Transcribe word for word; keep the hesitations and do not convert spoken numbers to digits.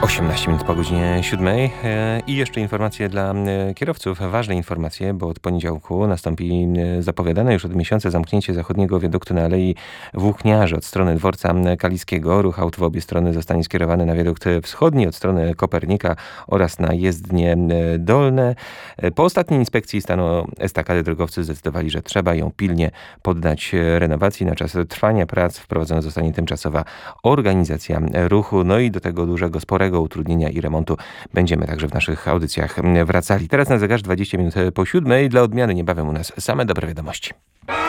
osiemnaście minut po godzinie siódmej i jeszcze informacje dla kierowców, ważne informacje, bo od poniedziałku nastąpi zapowiadane już od miesiąca zamknięcie zachodniego wiaduktu na Alei Włókniarzy od strony dworca Kaliskiego. Ruch aut w obie strony zostanie skierowany na wiadukt wschodni od strony Kopernika oraz na jezdnie dolne. Po ostatniej inspekcji stanu estakady drogowcy zdecydowali, że trzeba ją pilnie poddać renowacji. Na czas trwania prac wprowadzona zostanie tymczasowa organizacja ruchu, no i do tego dużego, sporego utrudnienia i remontu będziemy także w naszych audycjach wracali. Teraz na zegarze dwadzieścia minut po siódmej. Dla odmiany niebawem u nas same dobre wiadomości.